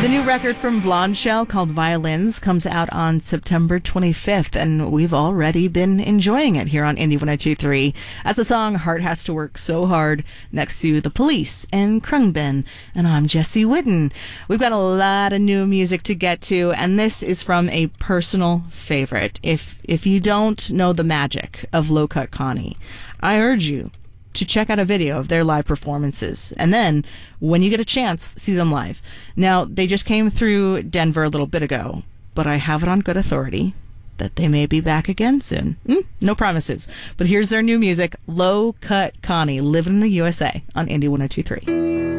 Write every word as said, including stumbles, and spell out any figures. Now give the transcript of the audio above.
The new record from Blonde Shell called Violins comes out on September twenty-fifth, and we've already been enjoying it here on Indie one oh two point three as the song Heart Has to Work So Hard next to The Police and Krungbin. And I'm Jesse Whitten. We've got a lot of new music to get to, and this is from a personal favorite. If, if you don't know the magic of Low Cut Connie, I urge you to check out a video of their live performances. And then, when you get a chance, see them live. Now, they just came through Denver a little bit ago, but I have it on good authority that they may be back again soon. Mm, no promises. But here's their new music, Low Cut Connie, living in the U S A on Indie one oh two point three.